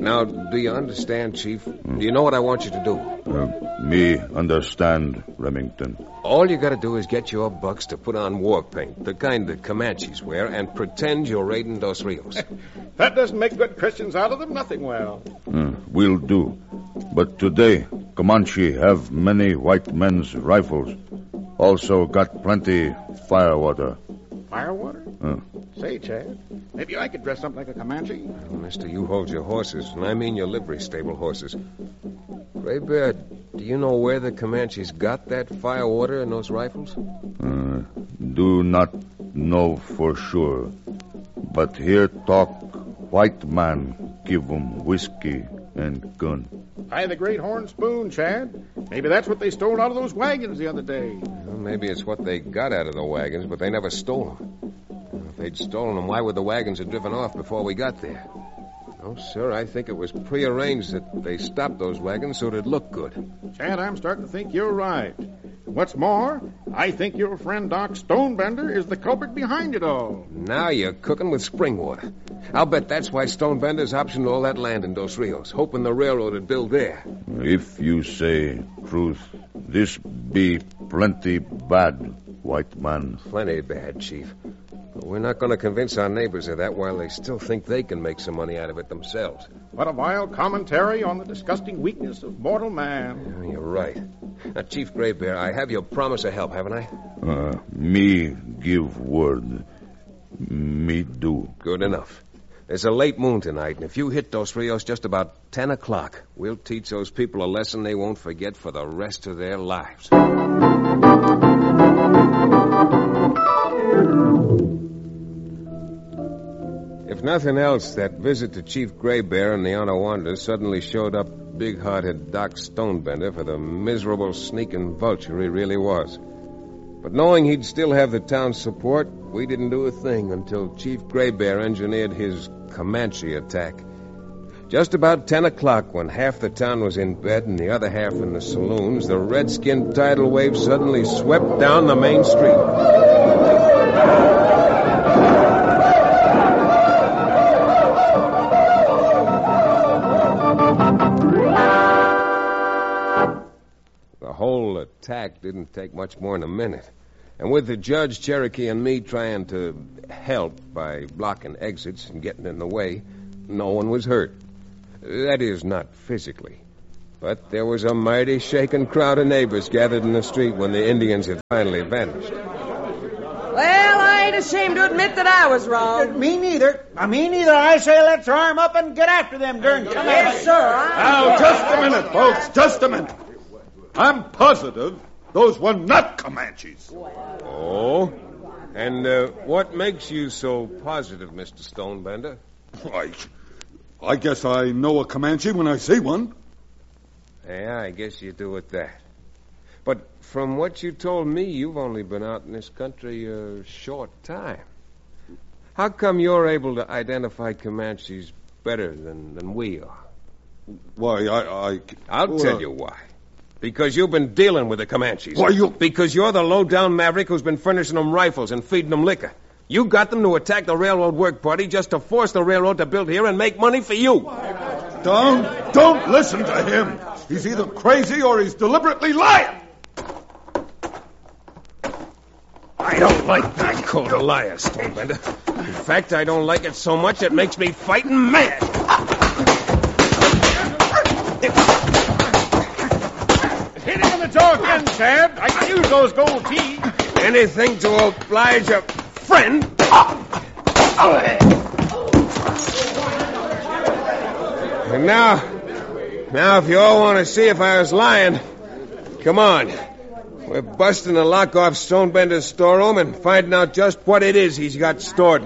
Now, do you understand, Chief? Do you know what I want you to do? Me understand, Remington. All you gotta do is get your bucks to put on war paint, the kind that Comanches wear, and pretend you're raiding Dos Rios. That doesn't make good Christians out of them, nothing well. Will do. But today, Comanche have many white men's rifles. Also got plenty firewater. Firewater? Say, Chad, maybe I could dress up like a Comanche. Well, mister, you hold your horses, and I mean your livery stable horses. Gray Bear, do you know where the Comanches got that firewater and those rifles? Do not know for sure. But here talk, white man give 'em whiskey and gun. By the great horn spoon, Chad. Maybe that's what they stole out of those wagons the other day. Well, maybe it's what they got out of the wagons, but they never stole them. If they'd stolen them, why would the wagons have driven off before we got there? Oh, sir, I think it was prearranged that they stopped those wagons so it'd look good. Chad, I'm starting to think you're right. What's more, I think your friend Doc Stonebender is the culprit behind it all. Now you're cooking with spring water. I'll bet that's why Stonebender's optioned all that land in Dos Rios, hoping the railroad would build there. If you say truth, this be plenty bad, white man. Plenty bad, Chief. But we're not going to convince our neighbors of that while they still think they can make some money out of it themselves. What a vile commentary on the disgusting weakness of mortal man. Yeah, you're right. Now, Chief Gray Bear, I have your promise of help, haven't I? Me give word. Me do. Good enough. There's a late moon tonight, and if you hit Dos Rios just about 10 o'clock, we'll teach those people a lesson they won't forget for the rest of their lives. If nothing else, that visit to Chief Gray Bear and the Onawanda suddenly showed up big-hearted Doc Stonebender for the miserable sneaking vulture he really was. But knowing he'd still have the town's support, we didn't do a thing until Chief Gray Bear engineered his Comanche attack. Just about 10 o'clock, when half the town was in bed and the other half in the saloons, the redskin tidal wave suddenly swept down the main street. The whole attack didn't take much more than a minute. And with the judge, Cherokee, and me trying to help by blocking exits and getting in the way, no one was hurt. That is, not physically. But there was a mighty shaken crowd of neighbors gathered in the street when the Indians had finally vanished. Well, I ain't ashamed to admit that I was wrong. Me neither. I say let's arm up and get after them darn Comanches. Yes, sir. Now, just a minute, folks. Just a minute. I'm positive those were not Comanches. Oh? And what makes you so positive, Mr. Stonebender? I guess I know a Comanche when I see one. Yeah, I guess you do at that. But from what you told me, you've only been out in this country a short time. How come you're able to identify Comanches better than we are? Why, I'll tell you why. Because you've been dealing with the Comanches. Why, Because you're the low-down maverick who's been furnishing them rifles and feeding them liquor. You got them to attack the railroad work party just to force the railroad to build here and make money for you. Don't listen to him. He's either crazy or he's deliberately lying. I don't like being called a liar, Stonebender. In fact, I don't like it so much it makes me fighting mad. Hit him in the jaw again, Chad. I can use those gold teeth. Anything to oblige a friend. And now, if you all want to see if I was lying, come on. We're busting the lock off Stonebender's storeroom and finding out just what it is he's got stored